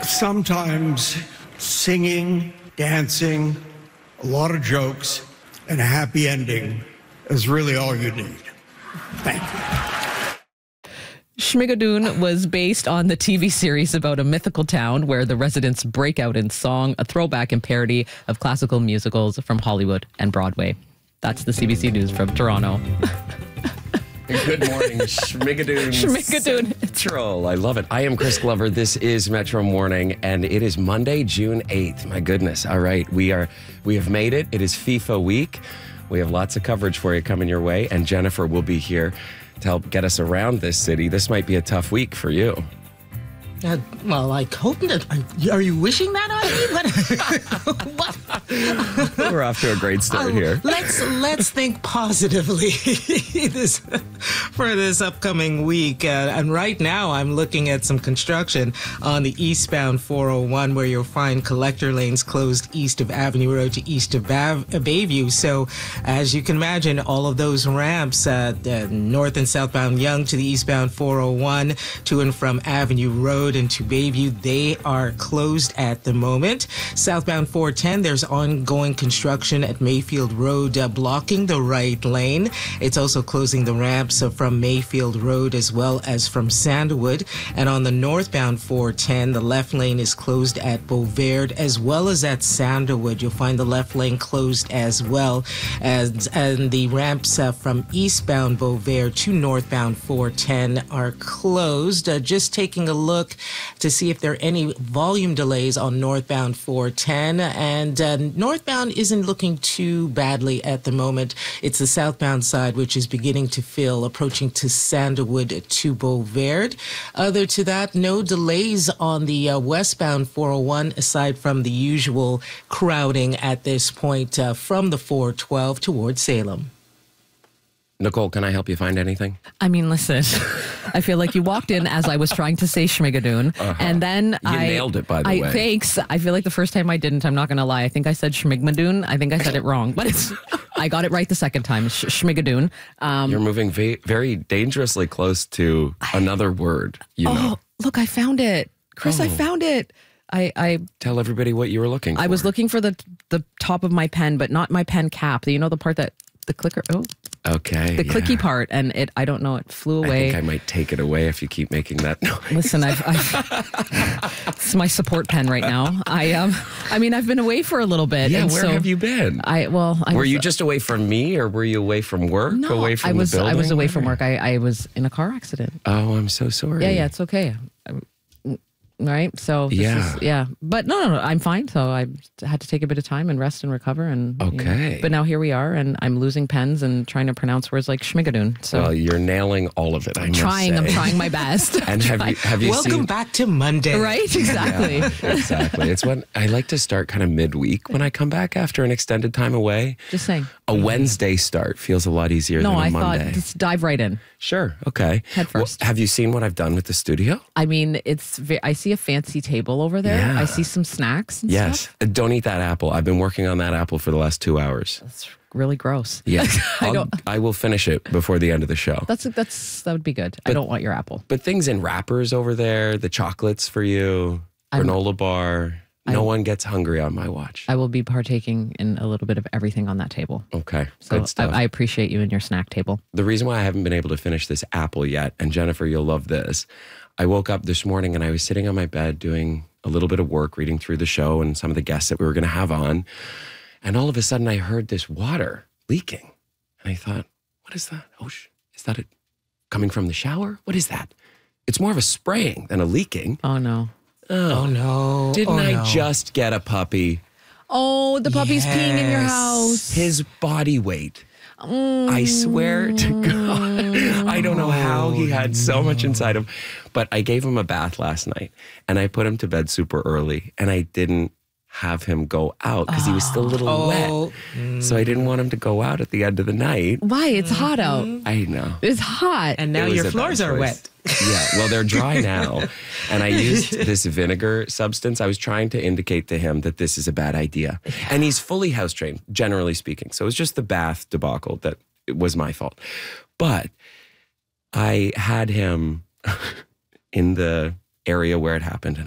Sometimes singing, dancing, a lot of jokes, and a happy ending is really all you need. Thank you. Schmigadoon was based on the TV series about a mythical town where the residents break out in song, a throwback and parody of classical musicals from Hollywood and Broadway. That's the CBC News from Toronto. Good morning, Schmigadoon. Schmigadoon. Central. I love it. I am Chris Glover. This is Metro Morning, and it is Monday, June 8th. My goodness. All right. We have made it. It is FIFA week. We have lots of coverage for you coming your way, and Jennifer will be here to help get us around this city. This might be a tough week for you. Well, I hope that. Are you wishing that on me? What? We're off to a great start here. Let's think positively for this upcoming week. And right now, I'm looking at some construction on the eastbound 401, where you'll find collector lanes closed east of Avenue Road to east of Bayview. So, as you can imagine, all of those ramps, north and southbound Yonge to the eastbound 401, to and from Avenue Road into Bayview, they are closed at the moment. Southbound 410, there's ongoing construction at Mayfield Road, blocking the right lane. It's also closing the ramps from Mayfield Road as well as from Sandalwood. And on the northbound 410, the left lane is closed at Beauvert as well as at Sandalwood. You'll find the left lane closed as well. And the ramps from eastbound Beauvert to northbound 410 are closed. Just taking a look to see if there are any volume delays on northbound 410. And northbound isn't looking too badly at the moment. It's the southbound side which is beginning to fill, approaching to Sandalwood to Beauvert. Other to that, no delays on the westbound 401 aside from the usual crowding at this point from the 412 towards Salem. Nicole, can I help you find anything? I mean, listen, I feel like you walked in as I was trying to say Schmigadoon, and then You nailed it, by the way. Thanks. I feel like the first time I didn't. I'm not going to lie. I think I said Schmigmadoon. I think I said it wrong, but I got it right the second time. Schmigadoon. You're moving very dangerously close to another word, know. Look, I found it. Chris, I found it. I Tell everybody what you were looking for. I was looking for the top of my pen, but not my pen cap. You know, the part that the clicker. Oh. Okay. The clicky part, and I don't know, it flew away. I think I might take it away if you keep making that noise. Listen, it's my support pen right now. I've been away for a little bit. Yeah, and where have you been? Were you just away from me, or were you away from work? No, away from the building? I was away from work. I was in a car accident. Oh, I'm so sorry. Yeah, it's okay. Right? So, But no, I'm fine. So I had to take a bit of time and rest and recover. And okay. But now here we are, and I'm losing pens and trying to pronounce words like Schmigadoon. So well, you're nailing all of it. I'm trying my best. And have you Welcome back to Monday. Right? Exactly. Yeah, exactly. It's when I like to start kind of midweek when I come back after an extended time away. Just saying. A Wednesday start feels a lot easier than a Monday. No, I thought, let's dive right in. Sure. Okay. Head first. Well, have you seen what I've done with the studio? I mean, I see a fancy table over there. Yeah. I see some snacks and yes. stuff. Don't eat that apple. I've been working on that apple for the last 2 hours. That's really gross. Yeah. I will finish it before the end of the show. That would be good. I don't want your apple. But things in wrappers over there, the chocolates for you, granola bar. No one gets hungry on my watch. I will be partaking in a little bit of everything on that table. Okay, so good stuff. I appreciate you and your snack table. The reason why I haven't been able to finish this apple yet, and Jennifer, you'll love this. I woke up this morning and I was sitting on my bed doing a little bit of work, reading through the show and some of the guests that we were going to have on. And all of a sudden I heard this water leaking. And I thought, what is that? Oh, is that it coming from the shower? What is that? It's more of a spraying than a leaking. Oh, no. Oh, no. Didn't I just get a puppy? Oh, the puppy's peeing in your house. His body weight. I swear to God. I don't know how he had so much inside him. But I gave him a bath last night and I put him to bed super early and I didn't have him go out because he was still a little wet. So I didn't want him to go out at the end of the night. Why? It's hot out. I know. It's hot. And now your floors are wet. Yeah, well, they're dry now. And I used this vinegar substance. I was trying to indicate to him that this is a bad idea. And he's fully house trained, generally speaking. So it was just the bath debacle that it was my fault. But I had him in the area where it happened. And